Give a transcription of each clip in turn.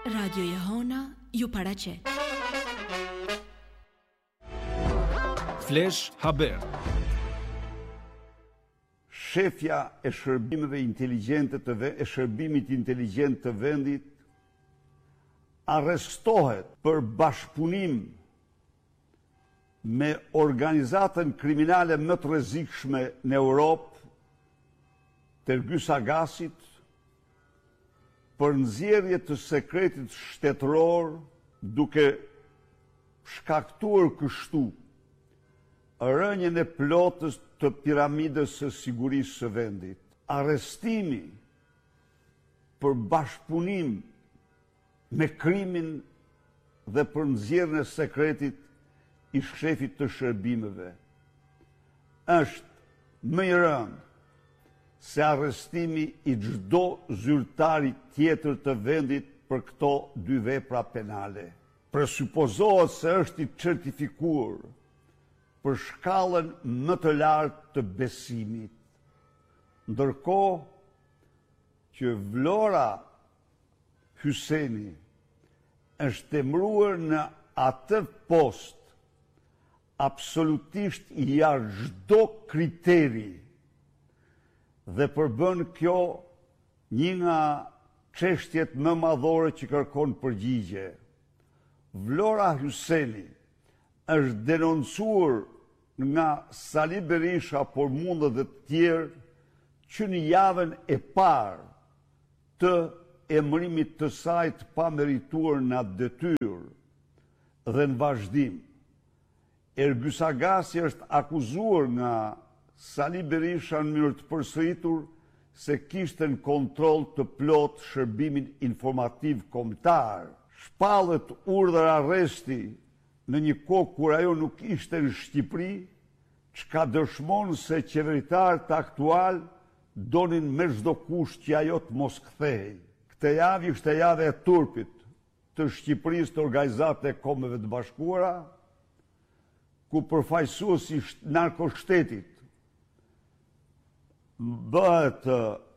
Radio Jehona ju paraqet. Flash Haber. Shefja e shërbimeve inteligjente e shërbimit inteligjent të vendit arrestohet për bashkëpunim me organizatën kriminale më të rrezikshme në Europë, Tergys Agasit, për nxjerrje të sekretit shtetëror, duke shkaktuar kështu rënjen e plotës të piramidës së sigurisë së vendit. Arrestimi për bashkëpunim me krimin dhe për nxjerrjen e sekretit i shefit të shërbimeve është më i rëndë se arrestimi i çdo zyrtari tjetër të vendit për këto dy vepra penale. Presupozohet se është i certifikuar për shkallën më të lartë të besimit, ndërkohë që Vlora Hyseni është emëruar në atë post absolutisht i jashtë çdo kriteri dhe përbën kjo një nga çështjet më madhore që kërkon përgjigje. Vlora Hyseni është denoncuar nga Sali Berisha, por mund edhe të tjerë, që në javën e parë të emërimit të saj të pamerituar në atë detyrë dhe në vazhdim. Tergys Agasi është akuzuar nga Sali Berisha në mënyrë të përsëritur se kishte në kontroll të plot shërbimin informativ kombëtar. Shpallet urdhër arresti në një kohë kur ajo nuk ishte në Shqipëri, çka dëshmon se qeveritarët aktual donin me çdo kusht që ajo të mos kthehej. Këtë javë ishte java e turpit të Shqipërisë të Organizatës e Kombeve të Bashkuara, ku përfaqësuesi narkoshtetit bëhet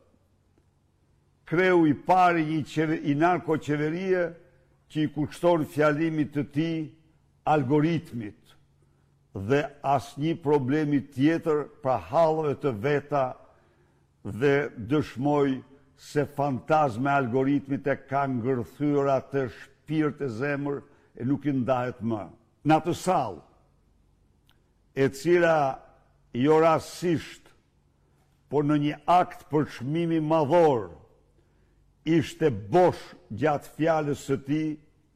kreu i parë i narkoqeverie që i kushton fjalimit të tij algoritmit dhe asnjë problemi tjetër pra hallëve të veta dhe dëshmoj se fantazma e algoritmit e ka ngërthyer atë shpirt e zemër e nuk i ndahet më. Në atë sallë, e cila jo rastësisht, por në një akt për çmimi madhor, ishte bosh gjatë fjalës së tij,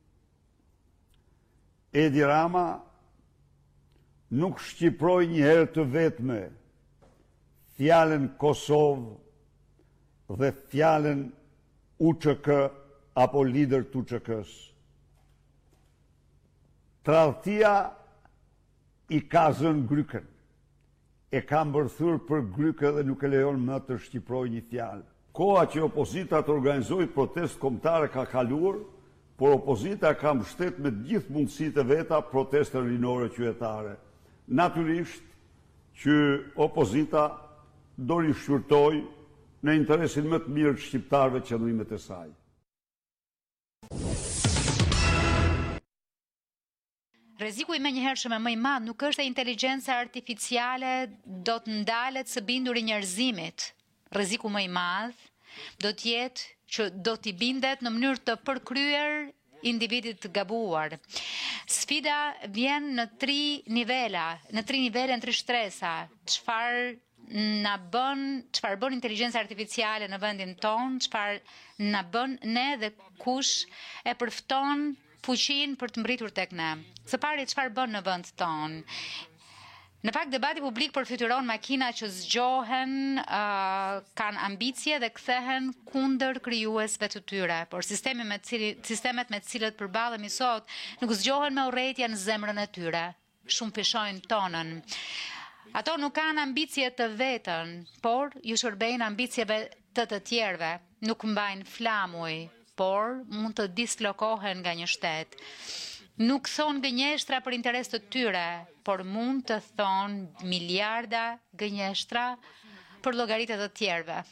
Edi Rama nuk shqiproi një herë të vetme fjalën Kosovë dhe fjalën UÇK apo lider të UÇK-s. Tradhtia i ka zënë gryken, e ka mbërthyer për gryke dhe nuk e lejon më të shqiprojë një fjalë. Koha që opozita të organizoi protestë kombëtare ka kaluar, por opozita ka mbështet me të gjithë mundësitë e veta protestën rinore qytetare. Natyrisht që opozita do rishqyrtoj në interesin më të mirë të shqiptarëve qëndrimet e saj. Rreziku i menjëhershëm e më i madh nuk është e inteligjenca artificiale do të ndalet së binduri njerëzimit. Rreziku më i madh do të jetë që do t'i bindet në mënyrë të përkryer individit të gabuar. Sfida vjen në tri nivele, në tri shtresa. Çfarë bën inteligjenca artificiale në vendin tonë, çfarë na bën ne dhe kush e përfton fuqinë për të mbritur tek ne. Së pari, çfarë bën në vend tonë? Në fakt, debati publik përfituron makina që zgjohen, kanë ambicie dhe kthehen kundër krijuesve të tyre, por sistemet me të cilët përballemi sot nuk zgjohen me urrëtia në zemrën e tyre. Shumë pishojnë tonën. Ato nuk kanë ambicie të vetën, por ju shërbejnë ambicieve të tjerëve. Nuk mbajnë flamuj, por mund të dislokohen nga një shtet. Nuk thonë gënjeshtra për interes të tyre, por mund të thonë miliarda gënjeshtra për llogaritë të tjerëve.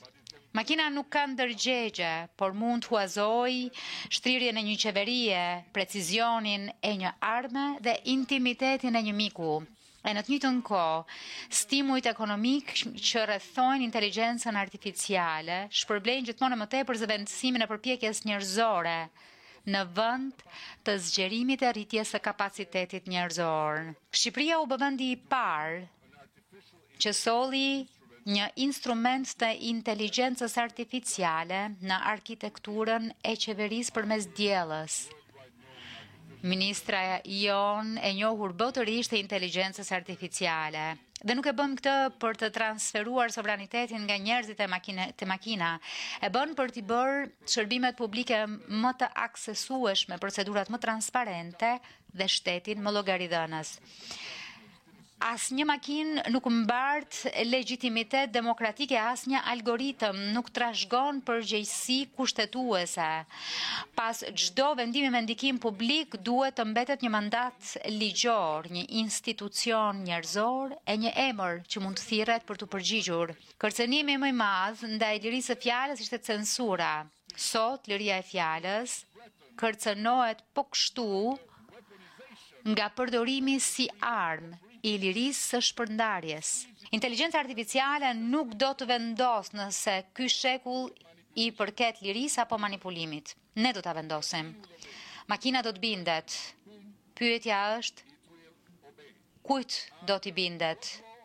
Makina nuk ka ndërgjegje, por mund të huazoj shtrirjen e një qeverie, precizionin e një arme dhe intimitetin e një miku. E në të njëjtën kohë, stimujt ekonomik që rrethojnë inteligjencën artificiale shpërblejnë gjithmonë më tepër zëvendësimin e përpjekjes njerëzore në vend të zgjerimit e rritjes së kapacitetit njerëzor. Shqipëria u bë vendi i parë që solli një instrument të inteligjencës artificiale në arkitekturën e qeverisë përmes diellës. Ministra jon e njohur botërisht e inteligjencës artificiale. Dhe nuk e bën këtë për të transferuar sovranitetin nga njerëzit te makina. E bën për t'i bërë shërbimet publike më të aksesueshme, procedurat më transparente dhe shtetin më llogaridhënës. Asnjë makinë nuk mbart legjitimitet demokratike, asnjë algoritëm nuk trashëgon përgjegjësi kushtetuese. Pas çdo vendimi me ndikim publik duhet të mbetet një mandat ligjor, një institucion njerëzor e një emër që mund të thirret për të përgjigjur. Kërcënimi më i madh ndaj lirisë së fjalës ishte censura. Sot liria e fjalës kërcënohet po kështu nga përdorimi si armë i lirisë së shpërndarjes. Inteligjenca artificiale nuk do të vendos nëse ky shekull i përket lirisë apo manipulimit. Ne do ta vendosim. Makina do të bindet. Pyetja është, kujt do t'i bindet?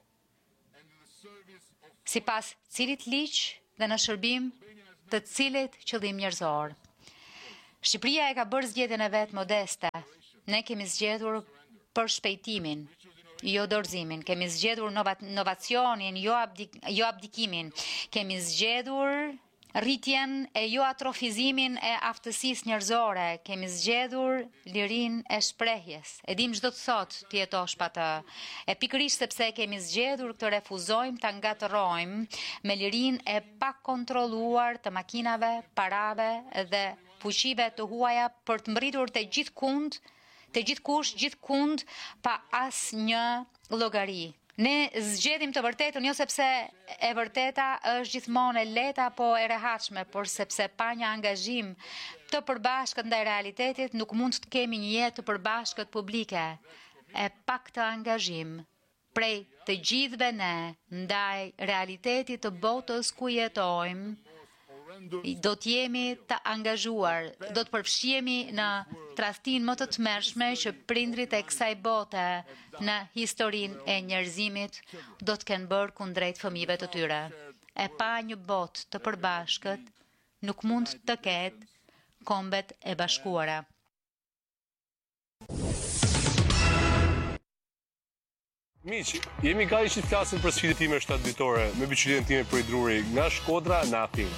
Sipas cilit ligj dhe në shërbim të cilit qëllim njerëzor. Shqipëria e ka bërë zgjedhjen e vet modeste. Ne kemi zgjedhur për shpejtimin, jo dorëzimin. Kemi zgjedhur inovacionin, jo abdikimin. Kemi zgjedhur rritjen e jo atrofizimin e aftësisë njerëzore. Kemi zgjedhur lirinë e shprehjes. E dim çdo të thotë të jetosh pa të. E pikërisht sepse kemi zgjedhur këtë refuzojmë ta ngatërrojmë me lirinë e pakontrolluar të makinave, parave dhe fuqive të huaja për të mbërritur të gjithkush, gjithkund, pa asnjë llogari. Ne zgjedhim të vërtetën jo sepse e vërteta është gjithmonë e lehtë apo e rehatshme, por sepse pa një angazhim të përbashkët ndaj realitetit nuk mund të kemi një jetë të përbashkët publike. E pa këtë angazhim prej të gjithëve ne ndaj realitetit të botës ku jetojmë, do të jemi të angazhuar, do të përfshihemi në tradhtinë më të tmerrshme që prindrit e kësaj bote në historinë e njerëzimit do të kenë bërë kundrejt fëmijëve të tyre. E pa një botë të përbashkët nuk mund të ketë Kombet e Bashkuara. Miq, jemi gati që të flasim për sfidën time shtatditore me biçikletën time për i druri nga Shkodra në Athinë.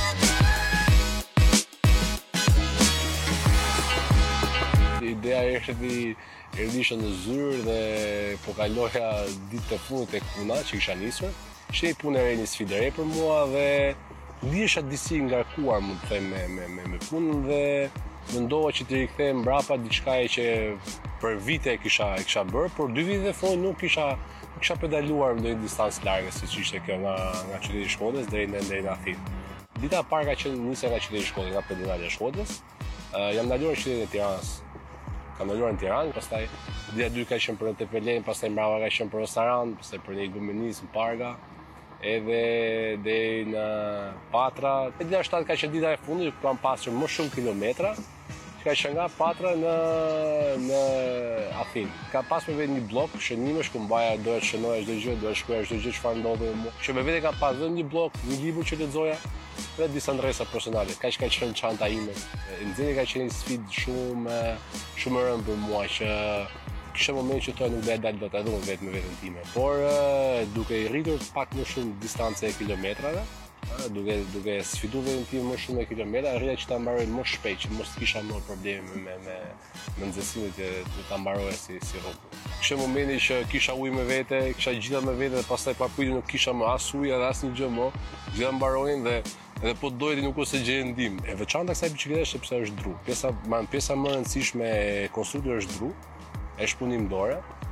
Ideja erdisha në zyrë dhe po kaloja ditë të fundit tek puna që kisha nisur. Ishte një punë e re, një sfidë e re për mua dhe ndihesha disi ngarkuar, mund të them, me punën dhe mendova që të rikthehem mbrapa diçka që për vite kisha bërë, por 2 vite e fundit nuk kisha pedaluar në një distancë large siç ishte kjo nga qyteti i Shkodrës deri në Athinë. Dita e parë ka qenë nisja nga qyteti i Shkodrës, nga pedonale e Shkodrës. Jam ndaluar në qytetin e Tiranës. Kam ndaluar në Tiranë, pastaj dita 2 ka qenë për në Tepelen, pastaj mbrapa ka qenë për në Saran, pastaj për në Igumenis, në Parga, edhe deri në Patra. E dita 7 ka qenë dita e fundit, ku kam pasur më shumë kilometra, që ka qenë nga Patra në Athinë. Ka pasur vetë një blok shënimesh ku mbaja, doja të shënoja çdo gjë, doja të shkruaja çdo gjë çfarë ndodhi me mua. Që me vete ka pas vetëm një blok, një libër që lexoja, dhe disa ndresa personale. Kaq ka qenë çanta ime. Nxjerrja ka qenë një sfidë shumë e rëndë për mua, që kisha moment që toja nuk do të dal dot edhe unë vetë me veten time. Por duke i rritur pak më shumë distancë e kilometrave, duke sfiduar veten time më shumë me kilometra, arrija që ta mbaroj më shpejt, që mos kisha më probleme me nxehtësimin që ta mbaroja si rrugë. Kishte momenti që kisha ujë me vete, kisha gjitha me vete dhe pastaj pa pritur nuk kisha më as ujë edhe asnjë gjë më. Gjitha mbaronin dhe po dojti nuk ose gjë ndim. E veçanta kësaj biciklete sepse është dru. Pjesa më e rëndësishme e konstruktit është dru, është punim dore.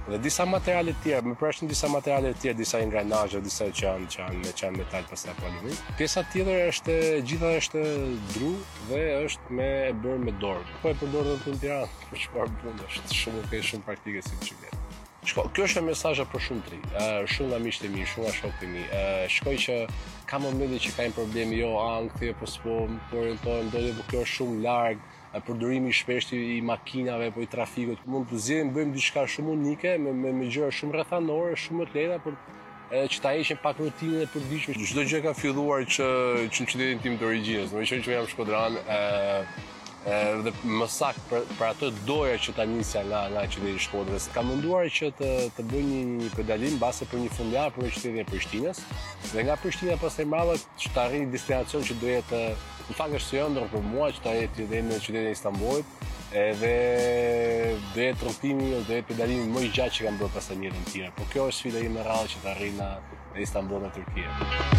Dhe disa materiale të tjera, më përshën disa materiale të tjera, disa ingranazhe, disa që janë metal pastaj apo aluminium. Pjesa tjetër është gjitha është dru dhe është e bërë me dorë. Po e përdor edhe në Tiranë, për çfarë bën, është shumë praktike si çiket. Kjo është mesazh për shumë të ri. Shumë nga miqtë e mi, shumë nga shokët e mi. Shkoj që ka momente që ka një problem, jo, në kthye po s'po, por kjo është shumë larg. Përdorimi i shpeshtë i makinave apo i trafikut, mund të zgjedhim bëjmë diçka shumë unike me gjëra shumë rrethanore, shumë të lehta për që ta heqim pak rutinën e përditshme. Çdo gjë ka filluar që në qytetin tim të origjinës, domethënë që jam shkodran, dhe më saktë për atë doja që ta nisja nga qyteti i Shkodrës. Kam menduar që të bëj një pedalim mbase për një fundjavë për qytetin e Prishtinës, dhe nga Prishtina pastaj mbrapa që të arrijë destinacion që do jetë në fakt është ëndër për mua që ta jetë në qytetin e Istanbulit, edhe do jetë rrugtimi, do jetë pedalimi më i gjatë që kam bërë pastaj në jetën time. Por kjo është sfida ime e rrallë që të arrijë në Istanbul në Turqi.